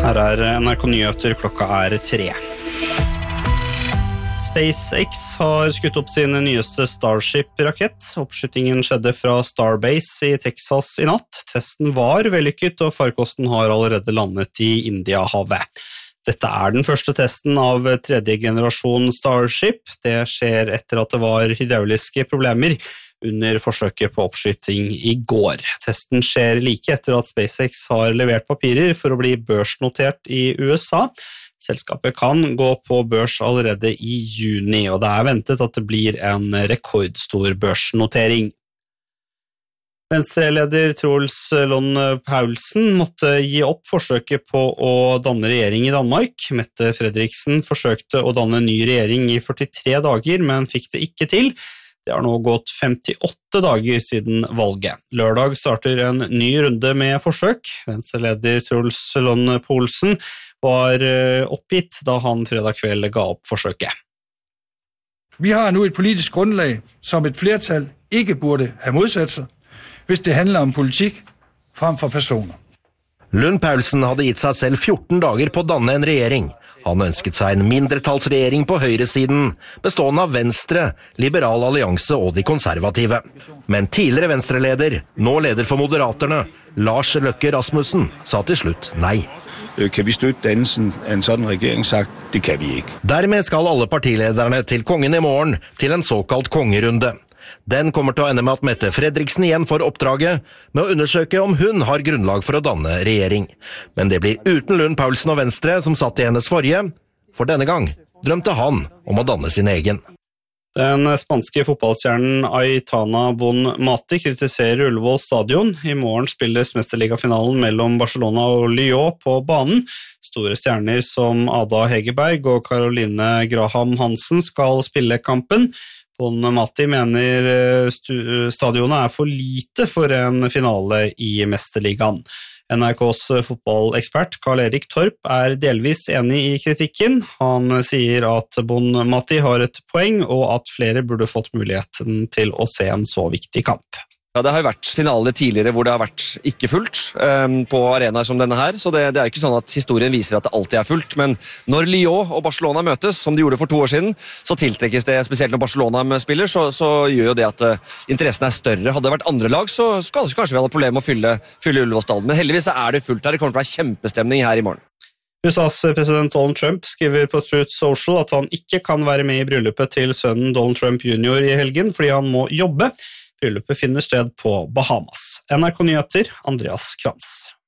Her NRK Nyheter, klokka 3. SpaceX har skutt opp sin nyeste Starship-rakett. Oppskytingen skjedde fra Starbase i Texas i natt. Testen var vellykket, og farkosten har allerede landet i Indiahavet. Dette den første testen av tredje generasjon Starship. Det skjer etter at det var hydrauliske problemer under forsøket på oppskyting i går. Testen skjer like etter at SpaceX har levert papirer for å bli børsnotert i USA. Selskapet kan gå på børs allerede i juni, og det ventet at det blir en rekordstor børsnotering. Venstre-leder Troels Lund Poulsen måtte gi opp forsøket på å danne regjering i Danmark. Mette Frederiksen forsøkte å danne ny regjering i 43 dager, men fikk det ikke til. Det har nå gått 58 dager siden valget. Lørdag starter en ny runde med forsøk. Venstre-leder Troels Lund Poulsen var oppgitt da han fredag kveld ga opp forsøket. Vi har nu et politisk grundlag, som et flertal ikke burde have modsat sig, hvis det handler om politikk frem for personer. Lund Poulsen hadde gitt seg selv 14 dager på å danne en regjering. Han ønsket seg en mindretallsregjering på høyresiden, bestående av Venstre, Liberal Allianse og de konservative. Men tidligere Venstre-leder, nå leder for Moderaterne, Lars Løkke Rasmussen, sa til slutt nei. Kan vi støtte dannelsen av en sådan regjering? Sagt, det kan vi ikke. Dermed skal alle partilederne til kongen i morgen til en såkalt kongerunde. Den kommer til å ende med at Mette Frederiksen igjen får oppdraget med å undersøke om hun har grunnlag for å danne regjering. Men det blir uten Lund Poulsen og Venstre som satt i hennes forrige, for denne gang drømte han om å danne sin egen. Den spanske fotballstjernen Aitana Bonmati kritiserer Ullevål stadion. I morgen spilles mesterligafinalen mellom Barcelona og Lyon på banen. Store stjerner som Ada Hegerberg og Caroline Graham Hansen skal spille kampen. Bonmati mener stadionet for lite for en finale i mesterligaen. NRKs fotballekspert Karl-Erik Torp delvis enig i kritikken. Han sier at Bonmati har et poeng, og at flere burde fått muligheten til å se en så viktig kamp. Ja, det har jo vært finaler tidligere hvor det har vært ikke fullt på arenaer som denne her, så det jo ikke sånn at historien viser at det alltid fullt, men når Lyon og Barcelona møtes, som de gjorde for 2 år siden, så tiltrekkes det, spesielt når Barcelona spiller, så gjør jo det at interessen større. Hadde det vært andre lag, så kanskje vi hadde problemer med å fylle Ullevål stadion, men heldigvis det fullt her, det kommer til å være kjempestemning her i morgen. USAs president Donald Trump skriver på Truth Social at han ikke kan være med i bryllupet til sønnen Donald Trump Jr. i helgen, fordi han må jobbe. Bryllupet finner sted på Bahamas. NRK Nyheter, Andreas Krantz.